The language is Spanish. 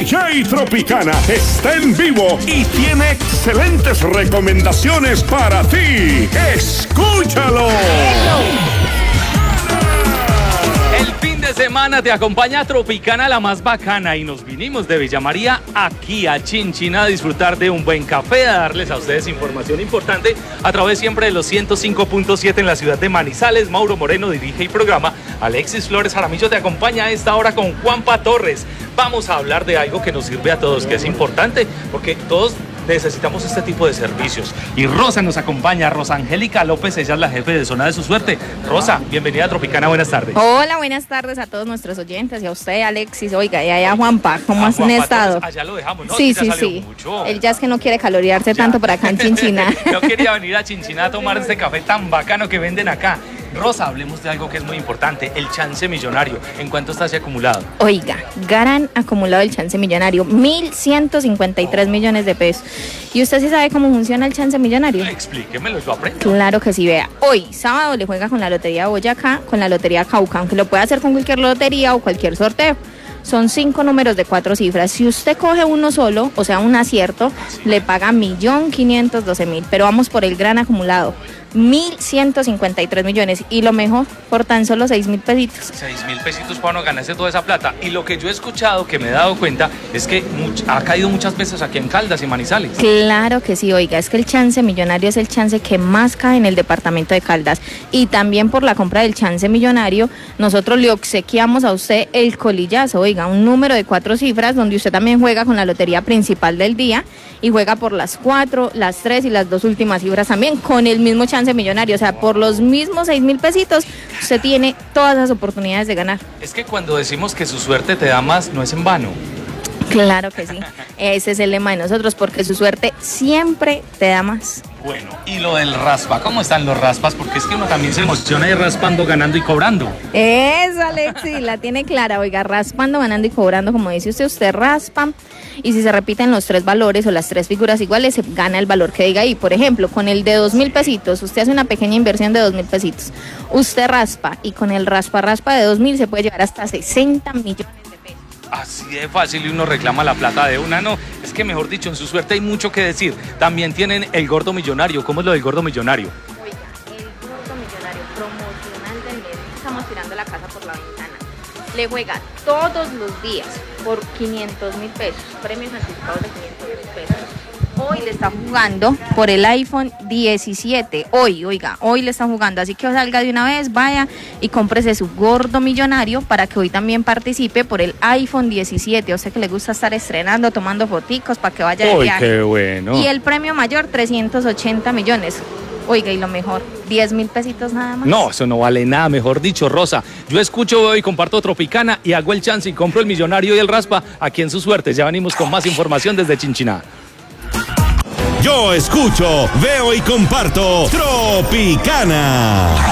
DJ Tropicana está en vivo y tiene excelentes recomendaciones para ti. ¡Escúchalo! El fin de semana te acompaña Tropicana, la más bacana, y nos vinimos de Villa María aquí a Chinchina a disfrutar de un buen café, a darles a ustedes información importante a través siempre de los 105.7 en la ciudad de Manizales. Mauro Moreno dirige y programa. Alexis Flores Jaramillo te acompaña a esta hora con Juanpa Torres. Vamos a hablar de algo que nos sirve a todos, que es importante, porque todos necesitamos este tipo de servicios. Y Rosa nos acompaña, Rosa Angélica López, ella es la jefe de Zona de Su Suerte. Rosa, bienvenida a Tropicana, buenas tardes. Hola, buenas tardes a todos nuestros oyentes y a usted, Alexis, oiga, y a Juanpa, ¿cómo han estado? Allá lo dejamos, ¿no? Sí, sí. Mucho. Él ya es que no quiere calorearse tanto por acá en Chinchina. Yo quería venir a Chinchina a tomar este café tan bacano que venden acá. Rosa, hablemos de algo que es muy importante, el chance millonario. ¿En cuánto está ese acumulado? Oiga, gran acumulado el chance millonario, 1.153 millones de pesos. ¿Y usted sí sabe cómo funciona el chance millonario? Explíquemelo, yo aprendo. Claro que sí, vea. Hoy, sábado, le juega con la Lotería Boyacá, con la Lotería Cauca, aunque lo puede hacer con cualquier lotería o cualquier sorteo. Son 5 números de 4 cifras. Si usted coge uno solo, o sea, un acierto, le paga 1.512.000. Pero vamos por el gran acumulado, 1.153 millones. Y lo mejor, por tan solo 6.000 pesitos. 6.000 pesitos para uno ganarse toda esa plata. Y lo que yo he escuchado, que me he dado cuenta, es que ha caído muchas veces aquí en Caldas y Manizales. Claro que sí, oiga, es que el chance millonario es el chance que más cae en el departamento de Caldas. Y también por la compra del chance millonario, nosotros le obsequiamos a usted el colillazo, oiga, un número de 4 cifras donde usted también juega con la lotería principal del día y juega por las 4, las 3 y las 2 últimas cifras también con el mismo chance millonario. O sea, por los mismos 6.000 pesitos, usted tiene todas las oportunidades de ganar. Es que cuando decimos que su suerte te da más, no es en vano. Claro que sí, ese es el lema de nosotros, porque su suerte siempre te da más. Bueno, y lo del raspa, ¿cómo están los raspas? Porque es que uno también se emociona ir raspando, ganando y cobrando. Eso, Alexi, la tiene clara, oiga, raspando, ganando y cobrando, como dice usted raspa, y si se repiten los 3 valores o las 3 figuras iguales, se gana el valor que diga ahí. Por ejemplo, con el de 2.000 pesitos, usted hace una pequeña inversión de 2.000 pesitos, usted raspa, y con el raspa de 2.000 se puede llevar hasta 60 millones. Así de fácil y uno reclama la plata de una, no, es que mejor dicho, en su suerte hay mucho que decir. También tienen el gordo millonario. ¿Cómo es lo del gordo millonario? Oiga, el gordo millonario promocional del mes, estamos tirando la casa por la ventana. Le juega todos los días por 500.000 pesos, premios anticipados de 500.000 pesos. Hoy le está jugando por el iPhone 17, hoy le está jugando, así que salga de una vez, vaya y cómprese su gordo millonario para que hoy también participe por el iPhone 17, o sea que le gusta estar estrenando, tomando foticos para que vaya de viaje. ¡Qué bueno! Y el premio mayor, 380 millones. Oiga, y lo mejor, 10.000 pesitos nada más. No, eso no vale nada, mejor dicho, Rosa. Yo escucho, veo y comparto Tropicana y hago el chance y compro el millonario y el raspa aquí en Su Suerte. Ya venimos con más información desde Chinchina. Yo escucho, veo y comparto Tropicana.